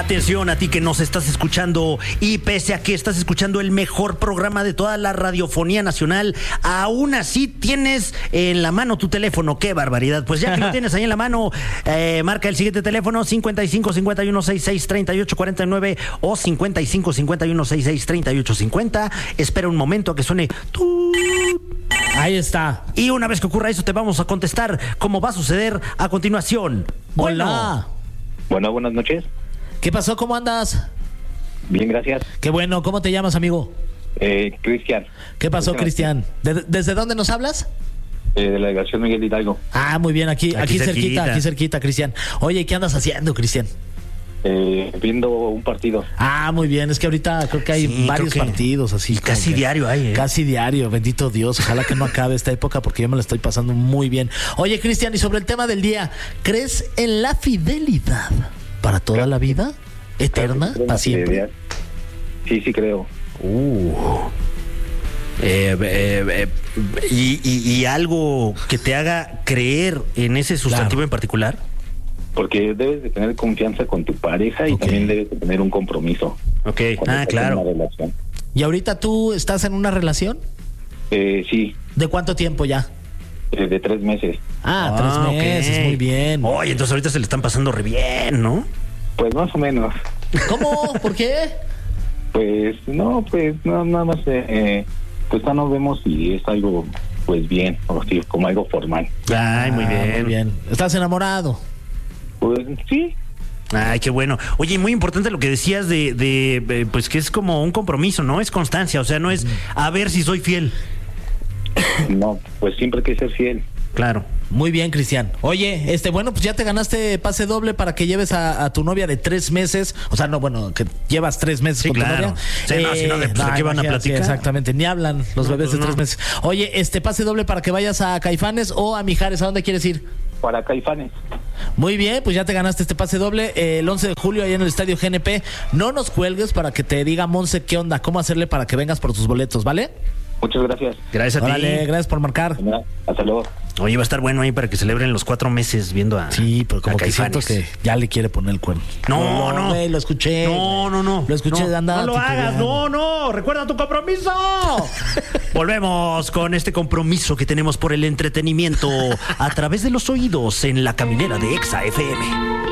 Atención a ti que nos estás escuchando y pese a que estás escuchando el mejor programa de toda la radiofonía nacional, aún así tienes en la mano tu teléfono. ¡Qué barbaridad! Pues ya que lo tienes ahí en la mano, marca el siguiente teléfono: 55 51 66 38 49 o 55 51 66 38 50. Espera un momento a que suene. Ahí está. Y una vez que ocurra eso, te vamos a contestar cómo va a suceder a continuación. Hola. Bueno, buenas noches. ¿Qué pasó? ¿Cómo andas? Bien, gracias. Qué bueno. ¿Cómo te llamas, amigo? Cristian. ¿Qué pasó, Cristian? ¿Desde dónde nos hablas? De la delegación Miguel Hidalgo. Ah, muy bien. Aquí cerquita, Cristian. Oye, ¿qué andas haciendo, Cristian? Viendo un partido. Ah, muy bien. Es que ahorita creo que hay varios partidos así. Casi diario hay, Casi diario, bendito Dios. Ojalá que no acabe esta época porque yo me la estoy pasando muy bien. Oye, Cristian, y sobre el tema del día, ¿crees en la fidelidad para toda la vida? ¿Eterna? ¿Para siempre? Sí, creo. ¿Y algo que te haga creer en ese sustantivo en particular? Porque debes de tener confianza con tu pareja y también debes de tener un compromiso. Ok, claro. ¿Y ahorita tú estás en una relación? Sí. ¿De cuánto tiempo ya? De 3 meses. 3 meses, muy bien. Oye, entonces ahorita se le están pasando re bien, ¿no? Pues más o menos. ¿Cómo? ¿Por qué? Pues nada más, pues ya nos vemos y es algo, pues bien, como algo formal. Ay, muy bien. Muy bien. ¿Estás enamorado? Pues sí. Ay, qué bueno. Oye, muy importante lo que decías de pues que es como un compromiso, ¿no? Es constancia, o sea, no es a ver si soy fiel. No, pues siempre hay que ser fiel. Claro. Muy bien, Cristian. Oye, bueno, pues ya te ganaste pase doble para que lleves a tu novia de 3 meses. O sea, no, bueno, que llevas 3 meses con tu novia. Sí, si no, ¿de qué van a platicar? Sí, exactamente, ni hablan los bebés de 3 meses. Oye, pase doble para que vayas a Caifanes o a Mijares. ¿A dónde quieres ir? Para Caifanes. Muy bien, pues ya te ganaste este pase doble el 11 de julio ahí en el Estadio GNP. No nos cuelgues para que te diga Monse qué onda, cómo hacerle para que vengas por tus boletos, ¿vale? Muchas gracias. Gracias a ti. Vale, gracias por marcar. Hasta luego. Oye, va a estar bueno ahí para que celebren los 4 meses viendo a Sí, pero como que siento Caifanes. que ya le quiere poner el cuerno. No. Güey, lo escuché. No. Lo escuché de andar. No lo hagas, no. Recuerda tu compromiso. Volvemos con este compromiso que tenemos por el entretenimiento a través de los oídos en la caminera de Exa FM.